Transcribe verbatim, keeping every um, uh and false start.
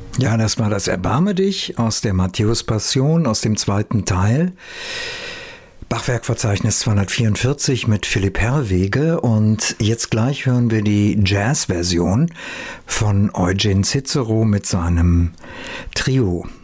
Ja, das war das Erbarme dich aus der Matthäus-Passion, aus dem zweiten Teil. Bachwerkverzeichnis zweihundertvierundvierzig mit Philipp Herrwege, und jetzt gleich hören wir die Jazz-Version von Eugen Cicero mit seinem Trio.